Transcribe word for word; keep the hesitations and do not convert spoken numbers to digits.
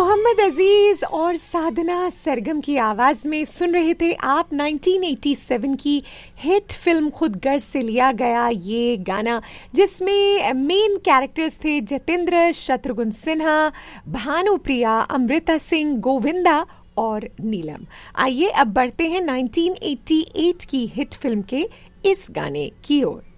मोहम्मद अजीज और साधना सरगम की आवाज में सुन रहे थे आप नाइनटीन एटी सेवन की हिट फिल्म खुद गर्ज से लिया गया ये गाना, जिसमें मेन कैरेक्टर्स थे जितेंद्र, शत्रुघ्न सिन्हा, भानुप्रिया, अमृता सिंह, गोविंदा और नीलम। आइए अब बढ़ते हैं नाइनटीन एटी एट की हिट फिल्म के इस गाने की ओर।